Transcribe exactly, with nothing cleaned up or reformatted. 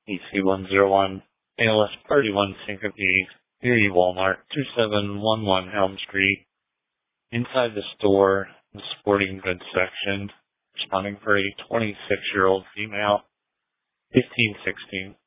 E C one zero one, A L S Party one Syncope, Erie Walmart, two seven one one Elm Street. Inside the store, the sporting goods section, responding for a twenty-six-year-old female, fifteen sixteen.